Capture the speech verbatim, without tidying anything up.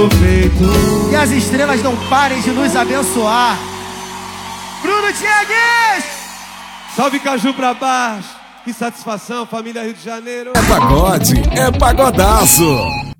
tô feito. Que as estrelas não parem de nos abençoar. Bruno Diegues! Salve Caju pra baixo. Que satisfação, família Rio de Janeiro. É pagode, é pagodaço.